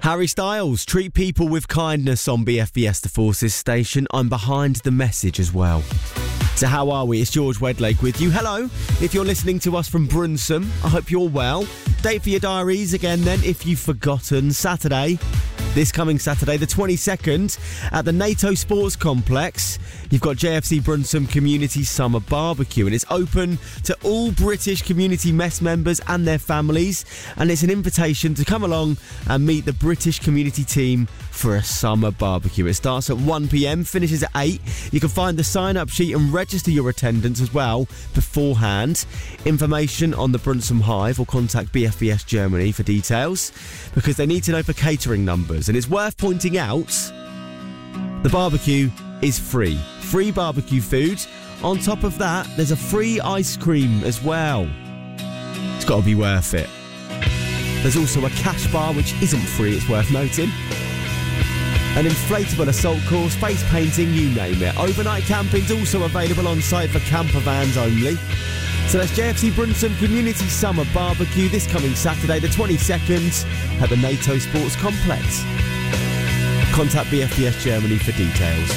Harry Styles, treat people with kindness on BFBS The Forces station. I'm behind the message as well. So how are we? It's George Wedlake with you. Hello, if you're listening to us from Brunsum, I hope you're well. Date for your diaries again then, if you've forgotten. This coming Saturday, the 22nd, at the NATO Sports Complex, you've got JFC Brunsum Community Summer Barbecue, and it's open to all British community mess members and their families, and it's an invitation to come along and meet the British community team for a summer barbecue. It starts at 1 p.m, finishes at 8. You can find the sign-up sheet and register your attendance as well beforehand. Information on the Brunsum Hive, or contact BFBS Germany for details, because they need to know for catering numbers. And it's worth pointing out, the barbecue is free. Free barbecue food. On top of that, there's a free ice cream as well. It's got to be worth it. There's also a cash bar, which isn't free, it's worth noting. An inflatable assault course, face painting, you name it. Overnight camping's also available on site for camper vans only. So that's JFC Brunsum Community Summer Barbecue this coming Saturday, the 22nd, at the NATO Sports Complex. Contact BFBS Germany for details.